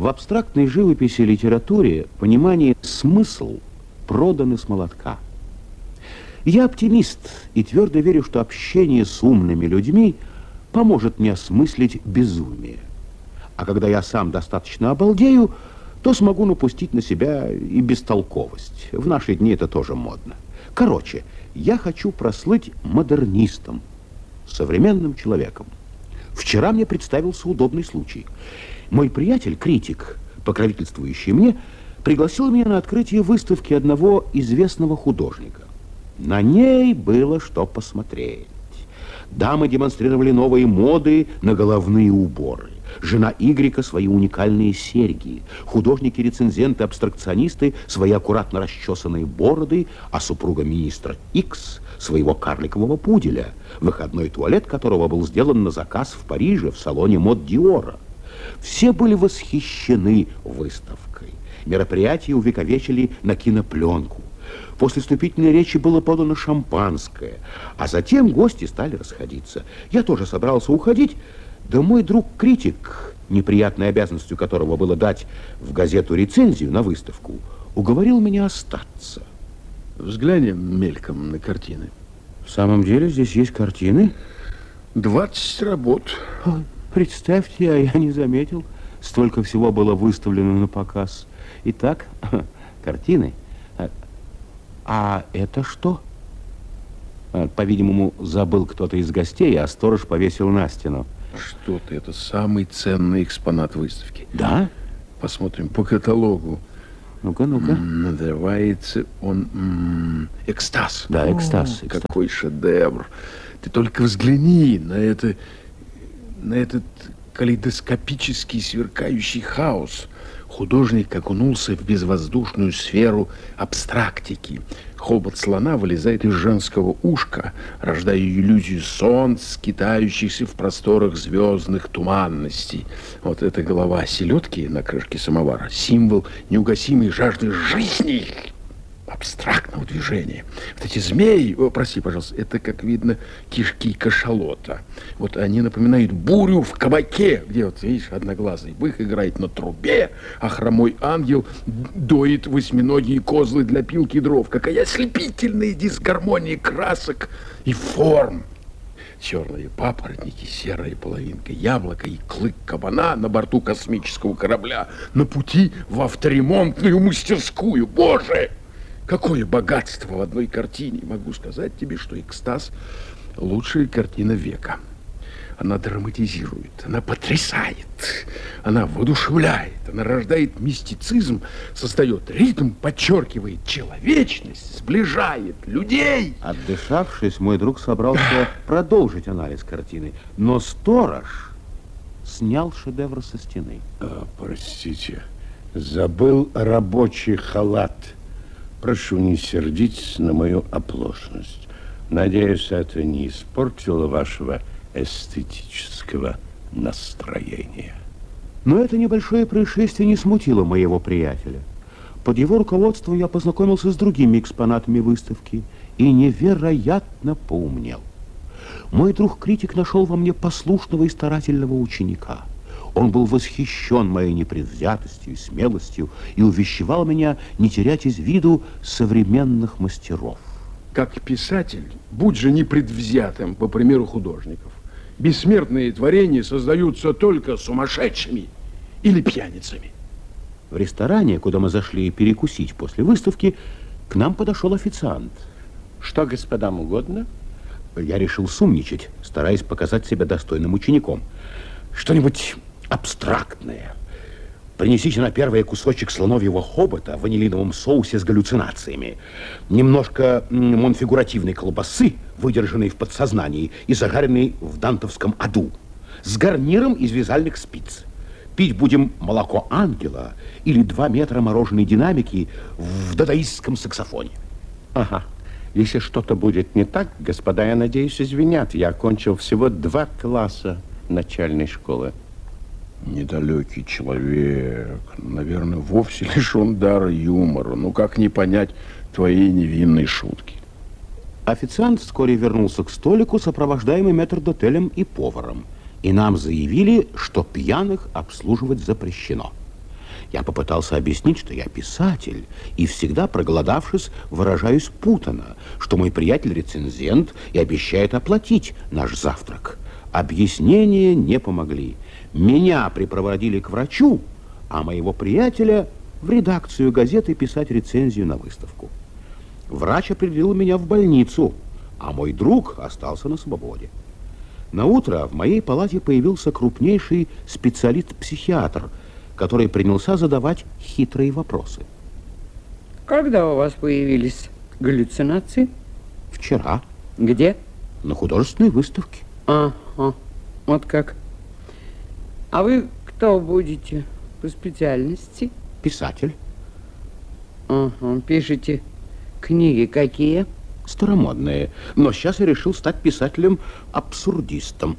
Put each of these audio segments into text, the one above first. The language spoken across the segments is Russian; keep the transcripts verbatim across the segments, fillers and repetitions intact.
В абстрактной живописи и литературе понимание «смысл» проданы с молотка. Я оптимист и твердо верю, что общение с умными людьми поможет мне осмыслить безумие. А когда я сам достаточно обалдею, то смогу напустить на себя и бестолковость. В наши дни это тоже модно. Короче, я хочу прослыть модернистом, современным человеком. Вчера мне представился удобный случай. Мой приятель, критик, покровительствующий мне, пригласил меня на открытие выставки одного известного художника. На ней было что посмотреть. Дамы демонстрировали новые моды на головные уборы. Жена Игрека свои уникальные серьги. Художники-рецензенты, абстракционисты свои аккуратно расчесанные бороды, а супруга министра Икс своего карликового пуделя, выходной туалет которого был сделан на заказ в Париже в салоне мод Диора. Все были восхищены выставкой. Мероприятие увековечили на кинопленку. После вступительной речи было подано шампанское, а затем гости стали расходиться. Я тоже собрался уходить, да мой друг-критик, неприятной обязанностью которого было дать в газету рецензию на выставку, уговорил меня остаться. Взглянем мельком на картины. В самом деле здесь есть картины? Двадцать работ. Ой, представьте, а я не заметил. Столько всего было выставлено на показ. Итак, картины. А это что? По-видимому, забыл кто-то из гостей, а сторож повесил на стену. Что ты, это самый ценный экспонат выставки. Да? Посмотрим по каталогу. Ну-ка, ну-ка. Называется он м-м, «Экстаз». Да, экстаз, О, экстаз. Какой шедевр. Ты только взгляни на это, на этот калейдоскопический сверкающий хаос. Художник окунулся в безвоздушную сферу абстрактики. Хобот слона вылезает из женского ушка, рождая иллюзию солнц, скитающихся в просторах звездных туманностей. Вот эта голова селедки на крышке самовара — символ неугасимой жажды жизни, абстрактного движения. Вот эти змеи, о, прости, пожалуйста, это, как видно, кишки кашалота. Вот они напоминают бурю в кабаке, где, вот видишь, одноглазый бык играет на трубе, а хромой ангел доит восьминогие козлы для пилки дров. Какая ослепительная дисгармония красок и форм. Черные папоротники, серая половинка яблока и клык кабана на борту космического корабля на пути в авторемонтную мастерскую. Боже! Какое богатство в одной картине! Могу сказать тебе, что «Экстаз» — лучшая картина века. Она драматизирует, она потрясает, она воодушевляет, она рождает мистицизм, создает ритм, подчеркивает человечность, сближает людей. Отдышавшись, мой друг собрался продолжить анализ картины, но сторож снял шедевр со стены. А, простите, забыл рабочий халат. Прошу не сердитесь на мою оплошность. Надеюсь, это не испортило вашего эстетического настроения. Но это небольшое происшествие не смутило моего приятеля. Под его руководством я познакомился с другими экспонатами выставки и невероятно поумнел. Мой друг-критик нашел во мне послушного и старательного ученика. Он был восхищен моей непредвзятостью и смелостью и увещевал меня не терять из виду современных мастеров. Как писатель, будь же непредвзятым, по примеру художников. Бессмертные творения создаются только сумасшедшими или пьяницами. В ресторане, куда мы зашли перекусить после выставки, к нам подошел официант. Что господам угодно? Я решил сумничать, стараясь показать себя достойным учеником. Что-нибудь абстрактное. Принесите на первый кусочек слоновьего хобота в ванилиновом соусе с галлюцинациями. Немножко монфигуративной колбасы, выдержанной в подсознании и зажаренной в дантовском аду, с гарниром из вязальных спиц. Пить будем молоко ангела или два метра мороженой динамики в дадаистском саксофоне. Ага. Если что-то будет не так, господа, я надеюсь, извинят. Я окончил всего два класса начальной школы. Недалекий человек, наверное, вовсе лишен дара юмора. Ну, как не понять твоей невинной шутки? Официант вскоре вернулся к столику, сопровождаемый метрдотелем и поваром. И нам заявили, что пьяных обслуживать запрещено. Я попытался объяснить, что я писатель, и всегда, проголодавшись, выражаюсь путано, что мой приятель рецензент и обещает оплатить наш завтрак. Объяснения не помогли. Меня припроводили к врачу, а моего приятеля в редакцию газеты писать рецензию на выставку. Врач определил меня в больницу, а мой друг остался на свободе. Наутро в моей палате появился крупнейший специалист-психиатр, который принялся задавать хитрые вопросы. Когда у вас появились галлюцинации? Вчера. Где? На художественной выставке. Ага, вот как. А вы кто будете по специальности? Писатель. Ага, пишете книги какие? Старомодные. Но сейчас я решил стать писателем-абсурдистом.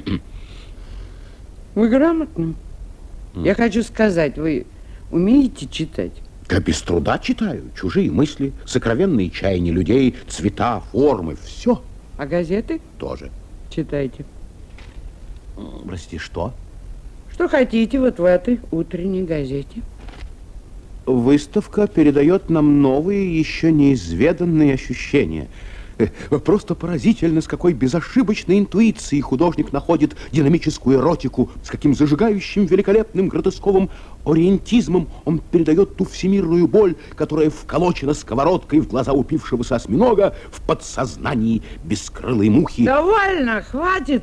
Вы грамотный. Я хочу сказать, вы умеете читать? Я без труда читаю. Чужие мысли, сокровенные чаяния людей, цвета, формы, все. А газеты? Тоже. Читайте. Прости, что? Что хотите вот в этой утренней газете? Выставка передает нам новые, еще неизведанные ощущения. Просто поразительно, с какой безошибочной интуицией художник находит динамическую эротику, с каким зажигающим, великолепным, гротесковым ориентизмом он передает ту всемирную боль, которая вколочена сковородкой в глаза упившегося осьминога в подсознании бескрылой мухи. Довольно, хватит!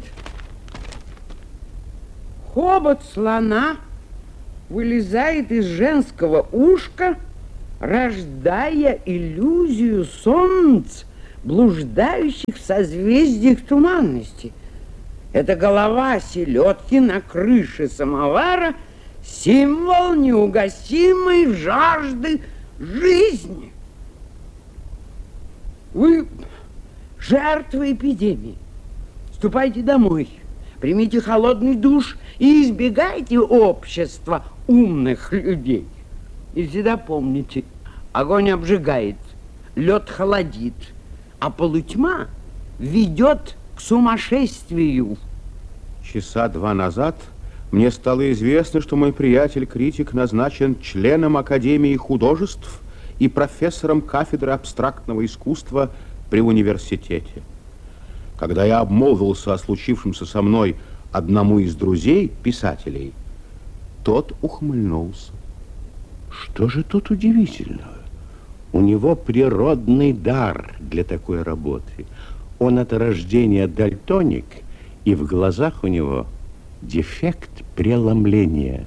Хобот слона вылезает из женского ушка, рождая иллюзию солнц, блуждающих в созвездиях туманности. Это голова селедки на крыше самовара, символ неугасимой жажды жизни. Вы жертва эпидемии. Ступайте домой, примите холодный душ и избегайте общества умных людей. И всегда помните, огонь обжигает, лед холодит, а полутьма ведет к сумасшествию. Часа два назад мне стало известно, что мой приятель-критик назначен членом Академии художеств и профессором кафедры абстрактного искусства при университете. Когда я обмолвился о случившемся со мной одному из друзей, писателей, тот ухмыльнулся. Что же тут удивительного? У него природный дар для такой работы. Он от рождения дальтоник, и в глазах у него дефект преломления.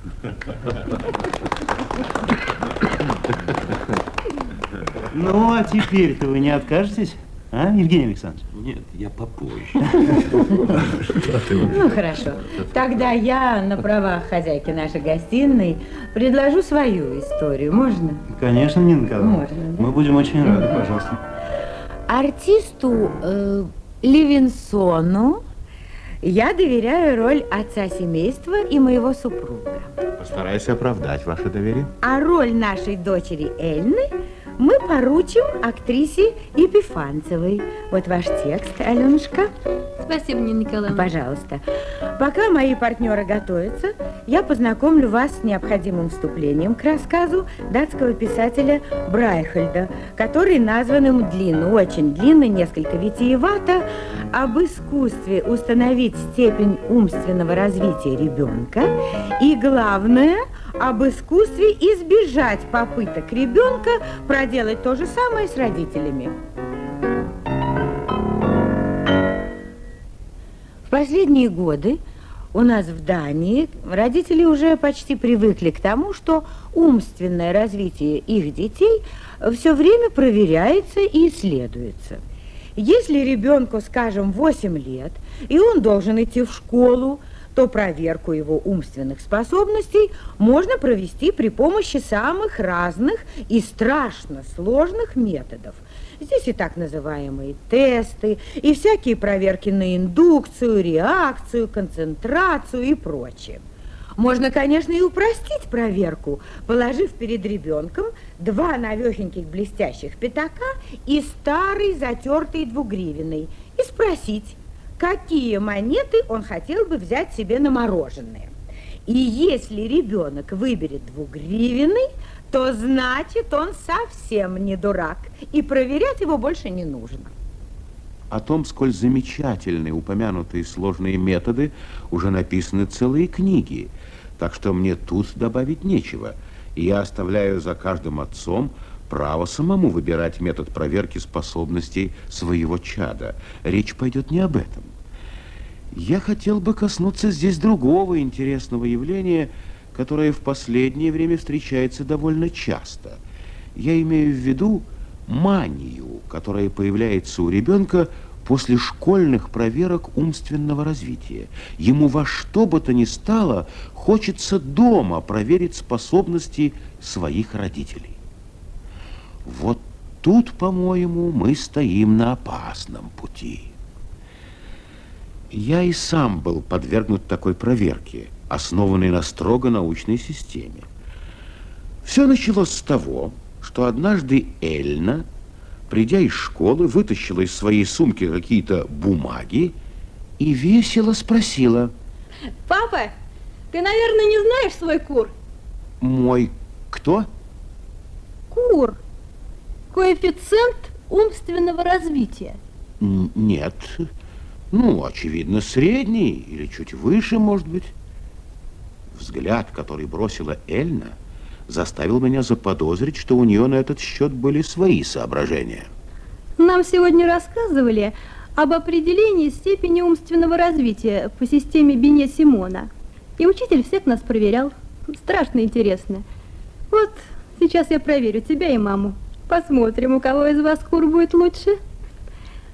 Ну, а теперь-то вы не откажетесь, а, Евгений Александрович? Нет, я попозже. Ну, хорошо. Тогда я на правах хозяйки нашей гостиной предложу свою историю. Можно? Конечно, Нина Николаевна. Можно, да? Мы будем очень рады, пожалуйста. Артисту э, Левинсону я доверяю роль отца семейства и моего супруга. Постараюсь оправдать ваше доверие. А роль нашей дочери Эльны мы поручим актрисе Епифанцевой. Вот ваш текст, Аленушка. Спасибо, Нина Николаевна. Пожалуйста. Пока мои партнеры готовятся, я познакомлю вас с необходимым вступлением к рассказу датского писателя Брайхельда, который назван им длинно, очень длинно, несколько витиевато, об искусстве установить степень умственного развития ребенка и, главное, об искусстве избежать попыток ребенка проделать то же самое с родителями. В последние годы у нас в Дании родители уже почти привыкли к тому, что умственное развитие их детей все время проверяется и исследуется. Если ребенку, скажем, восемь лет, и он должен идти в школу, то проверку его умственных способностей можно провести при помощи самых разных и страшно сложных методов. Здесь и так называемые тесты, и всякие проверки на индукцию, реакцию, концентрацию и прочее. Можно, конечно, и упростить проверку, положив перед ребенком два навехеньких блестящих пятака и старый затертый двугривенный, и спросить, какие монеты он хотел бы взять себе на мороженое. И если ребенок выберет двугривенный, то значит, он совсем не дурак, и проверять его больше не нужно. О том, сколь замечательны упомянутые сложные методы, уже написаны целые книги, так что мне тут добавить нечего. И я оставляю за каждым отцом право самому выбирать метод проверки способностей своего чада. Речь пойдет не об этом. Я хотел бы коснуться здесь другого интересного явления, которое в последнее время встречается довольно часто. Я имею в виду манию, которая появляется у ребенка после школьных проверок умственного развития. Ему во что бы то ни стало хочется дома проверить способности своих родителей. Вот тут, по-моему, мы стоим на опасном пути. Я и сам был подвергнут такой проверке, основанной на строго научной системе. Все началось с того, что однажды Эльна, придя из школы, вытащила из своей сумки какие-то бумаги и весело спросила: Папа, ты, наверное, не знаешь свой кур? Мой кто? Кур. Коэффициент умственного развития. Н- нет. Ну, очевидно, средний или чуть выше, может быть. Взгляд, который бросила Эльна, заставил меня заподозрить, что у нее на этот счет были свои соображения. Нам сегодня рассказывали об определении степени умственного развития по системе Бине-Симона. И учитель всех нас проверял. Страшно интересно. Вот сейчас я проверю тебя и маму. Посмотрим, у кого из вас кур будет лучше.